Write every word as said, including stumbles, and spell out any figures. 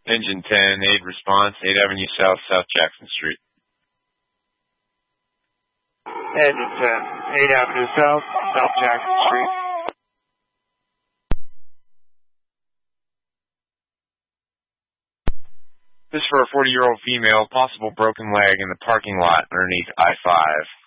Engine ten, aid response, eighth Avenue South, South Jackson Street. Engine ten, eighth Avenue South, South Jackson Street. This is for a forty-year-old female, possible broken leg in the parking lot underneath I five.